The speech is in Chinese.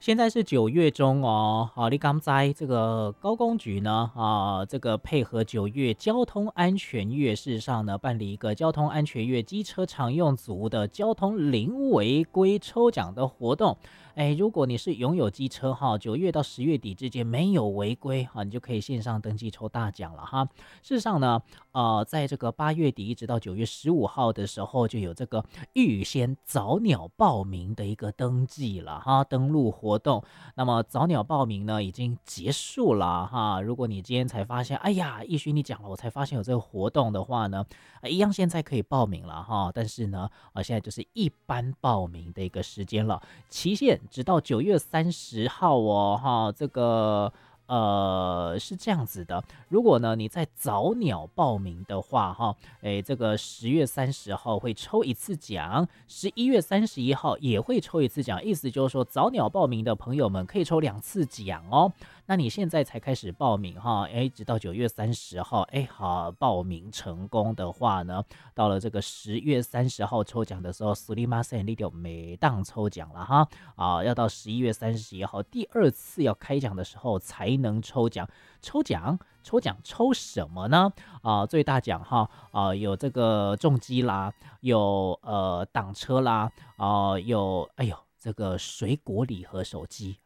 现在是9月中哦，你刚在这个高工局呢，这个配合9月交通安全月，事实上呢，办理一个交通安全月机车常用组的交通零违规抽奖的活动。如果你是拥有机车哈，9月到10月底之间没有违规你就可以线上登记抽大奖了哈。事实上呢，在这个8月底一直到9月15号的时候，就有这个预先早鸟报名的一个登记了哈，登录活动。那么早鸟报名呢已经结束了哈。如果你今天才发现，哎呀，奕勋你讲了，我才发现有这个活动的话呢，一样现在可以报名了哈。但是呢，现在就是一般报名的一个时间了，期限直到9月30号哦哈。这个是这样子的，如果呢你在早鸟报名的话哈，这个10月30号会抽一次奖，11月31号也会抽一次奖，意思就是说早鸟报名的朋友们可以抽2次奖哦。那你现在才开始报名哈，直到9月30号，好，报名成功的话呢，到了这个10月30号抽奖的时候，苏里马森你就没当抽奖了哈。要到11月31号第2次要开奖的时候才能抽奖。抽什么呢？最大奖哈，有这个重机啦，有挡车啦，有这个水果礼盒手机